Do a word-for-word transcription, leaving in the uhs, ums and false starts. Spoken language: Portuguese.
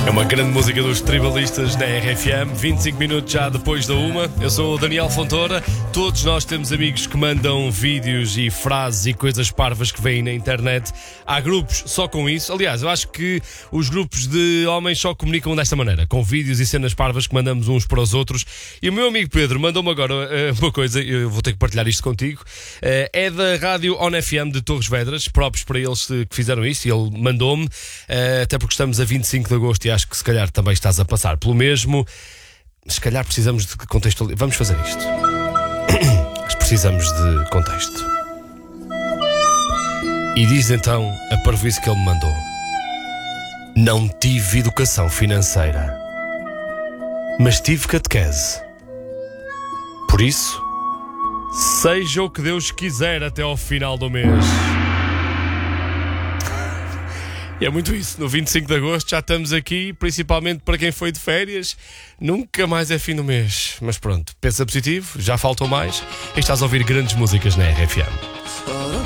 É uma grande música dos tribalistas na R F M, vinte e cinco minutos já depois da uma. Eu sou o Daniel Fontoura. Todos nós temos amigos que mandam vídeos e frases e coisas parvas que vêm na internet. Há grupos só com isso. Aliás, eu acho que os grupos de homens só comunicam desta maneira, com vídeos e cenas parvas que mandamos uns para os outros. E o meu amigo Pedro mandou-me agora uh, uma coisa, eu vou ter que partilhar isto contigo. Uh, é da rádio On F M de Torres Vedras, próprios para eles que fizeram isso, e ele mandou-me, uh, até porque estamos a vinte e cinco de agosto e acho que se calhar também estás a passar pelo mesmo. Se calhar precisamos de contexto. Vamos fazer isto. Mas precisamos de contexto. E diz então a parvoíce que ele me mandou: não tive educação financeira, mas tive catequese. Por isso, seja o que Deus quiser até ao final do mês. E é muito isso. No vinte e cinco de agosto já estamos aqui, principalmente para quem foi de férias. Nunca mais é fim do mês. Mas pronto, pensa positivo, já faltou mais. E estás a ouvir grandes músicas na R F M.